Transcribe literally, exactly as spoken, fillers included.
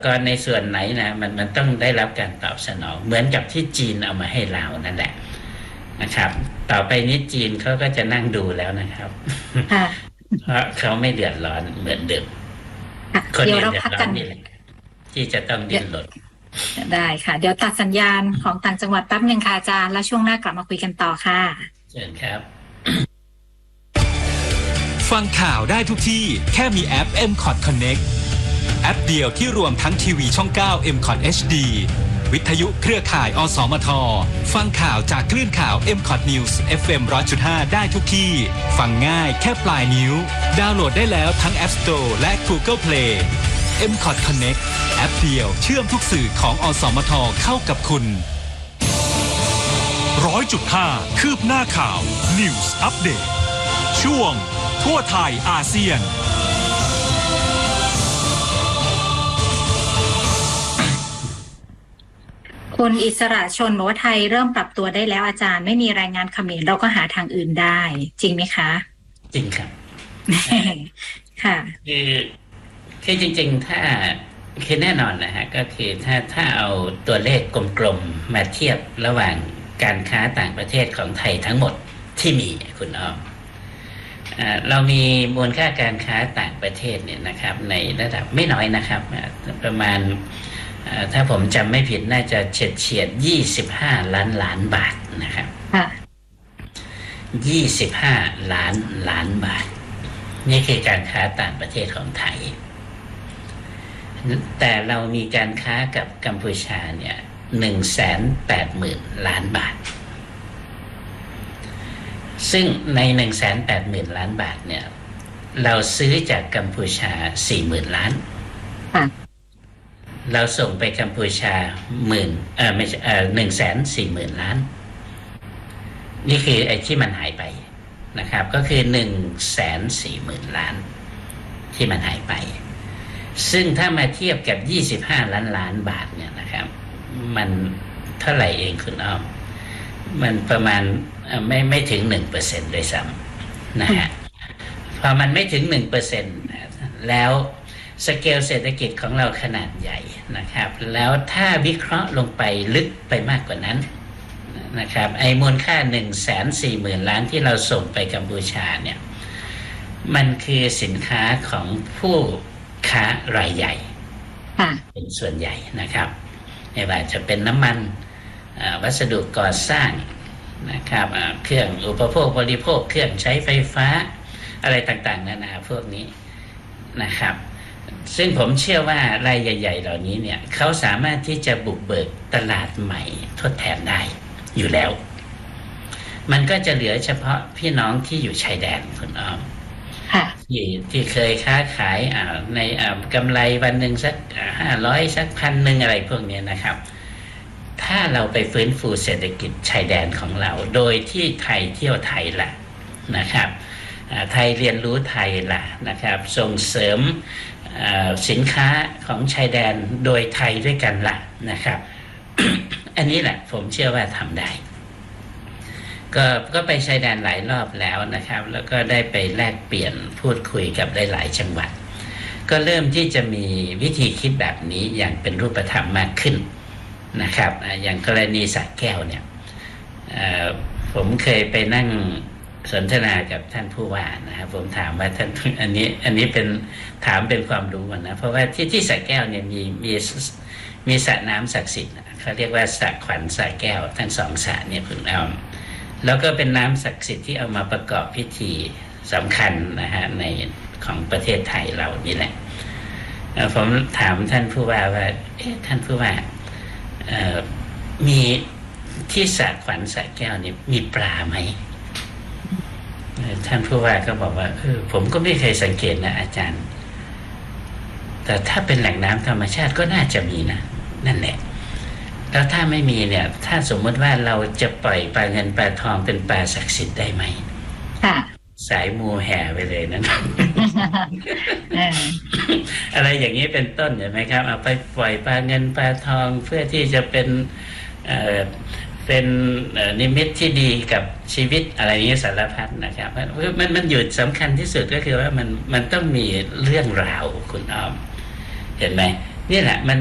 ก็ในส่วนไหนนะมันมันต้องได้รับการตอบสนองเหมือนกับที่จีนเอามาให้เรานั่นแหละนะครับต่อไปนี้จีนเขาก็จะนั่งดูแล้วนะครับเพราะเขาไม่เดือดร้อนเหมือนเดิมคนเดียวเราพักกันนี่แหละที่จะต้องดิ้นรนได้ค่ะเดี๋ยวตัดสัญญาณของต่างจังหวัดแป๊บนึงค่ะอาจารย์แล้วช่วงหน้ากลับมาคุยกันต่อค่ะเชิญครับฟังข่าวได้ทุกที่แค่มีแอป เอ็ม คอท Connect แอปเดียวที่รวมทั้งทีวีช่องเก้า เอ็ม คอท เอช ดี วิทยุเครือข่ายอสมทฟังข่าวจากคลื่นข่าว เอ็ม คอท News เอฟ เอ็ม หนึ่งร้อยจุดห้า ได้ทุกที่ฟังง่ายแค่ปลายนิ้วดาวน์โหลดได้แล้วทั้ง App Store และ Google Play เอ็ม คอท Connect แอปเดียวเชื่อมทุกสื่อของอสมทเข้ากับคุณร้อยจุดห้าคืบหน้าข่าว News Update ช่วงทั่วไทยอาเซียนคุณอิสระชนบอกว่าไทยเริ่มปรับตัวได้แล้วอาจารย์ไม่มีรายงานเขมรเราก็หาทางอื่นได้จริงไหมคะจริงครับค่ะคือคือจริงๆถ้าคือแน่นอนนะฮะก็คือถ้าถ้าเอาตัวเลขกลมๆมาเทียบระหว่างการค้าต่างประเทศของไทยทั้งหมดที่มีคุณอ้อมเรามีมูลค่าการค้าต่างประเทศเนี่ยนะครับในระดับไม่น้อยนะครับประมาณถ้าผมจำไม่ผิดน่าจะเฉียดเฉียดยี่สิบห้าล้านล้านบาทนะครับยี่สิบห้าล้านล้านบาทนี่คือการค้าต่างประเทศของไทยแต่เรามีการค้ากับกัมพูชาเนี่ยหนึ่งแสนแปดหมื่นล้านบาทซึ่งในหนึ่งแสนแปดหมื่นล้านบาทเนี่ยเราซื้อจากกัมพูชาสี่หมื่นล้านเราส่งไปกัมพูชาหมื่นเออไม่ใช่เออหนึ่งแสนสี่หมื่นล้านนี่คือไอ้ที่มันหายไปนะครับก็คือหนึ่งแสนสี่หมื่นล้านที่มันหายไปซึ่งถ้ามาเทียบกับยี่สิบห้าล้านล้านบาทเนี่ยนะครับมันเท่าไหร่เองคุณอ้อมมันประมาณไม่ไม่ถึงหนึ่งเปอร์เซ็นต์ด้วยซ้ำนะฮะพอมันไม่ถึงหนึ่งเปอร์เซ็นต์แล้วสเกลเศรษฐกิจของเราขนาดใหญ่นะครับแล้วถ้าวิเคราะห์ลงไปลึกไปมากกว่านั้นนะครับไอ้มูลค่าหนึ่งแสนสี่หมื่นล้านที่เราส่งไปกัมพูชาเนี่ยมันคือสินค้าของผู้ค้ารายใหญ่เป็นส่วนใหญ่นะครับไม่ว่าจะเป็นน้ำมันวัสดุก่อสร้างนะครับเครื่องอุปโภคบริโภคเครื่องใช้ไฟฟ้าอะไรต่างๆนานาพวกนี้นะครับซึ่งผมเชื่อว่ารายใหญ่ๆเหล่านี้เนี่ยเขาสามารถที่จะบุกเบิกตลาดใหม่ทดแทนได้อยู่แล้วมันก็จะเหลือเฉพาะพี่น้องที่อยู่ชายแดนคุณอ้อมที่ที่เคยค้าขายในกำไรวันหนึ่งสักห้าร้อยสักพันหนึ่งอะไรพวกนี้นะครับถ้าเราไปฟื้นฟูเศรษฐกิจชายแดนของเราโดยที่ไทยเที่ยวไทยล่ะนะครับไทยเรียนรู้ไทยล่ะนะครับส่งเสริมสินค้าของชายแดนโดยไทยด้วยกันล่ะนะครับ อันนี้แหละผมเชื่อว่าทำได้ก็ก็ไปชายแดนหลายรอบแล้วนะครับแล้วก็ได้ไปแลกเปลี่ยนพูดคุยกับหลายๆจังหวัดก็เริ่มที่จะมีวิธีคิดแบบนี้อย่างเป็นรูปธรรมมากขึ้นนะครับอย่างกรณีสระแก้วเนี่ยผมเคยไปนั่งสนทนากับท่านผู้ว่านะครับผมถามว่าท่านอันนี้อันนี้เป็นถามเป็นความรู้นะเพราะว่าที่ที่สระแก้วเนี่ยมีมีมีสระน้ำศักดิ์สิทธิ์เขาเรียกว่าสระขวัญสระแก้วทั้งสองสระเนี่ยคุณเอาแล้วก็เป็นน้ำศักดิ์สิทธิ์ที่เอามาประกอบพิธีสำคัญนะฮะในของประเทศไทยเรานี่แหละผมถามท่านผู้ว่าว่าท่านผู้ว่ามีที่สระขวัญสระแก้วเนี่ยมีปลาไหมท่านผู้ว่าก็บอกว่าเออผมก็ไม่เคยสังเกตนะอาจารย์แต่ถ้าเป็นแหล่งน้ำธรรมชาติก็น่าจะมีนะนั่นแหละแล้วถ้าไม่มีเนี่ยถ้าสมมติว่าเราจะปล่อยปลาเงินปลาทองเป็นปลาศักดิ์สิทธิ์ได้ไหมค่ะสายมูแห่ไปเลยนะ อะไรอย่างนี้เป็นต้นเห็นไหมครับเอาไปปล่อยปลาเงินปลาทองเพื่อที่จะเป็นเอ่อเป็นนิมิตที่ดีกับชีวิตอะไรอย่างนี้สารพัดนะครับมันมันอยู่สำคัญที่สุดก็คือว่ามันมันต้องมีเรื่องราวคุณอ้อมเห็นไหมนี่แหละมัน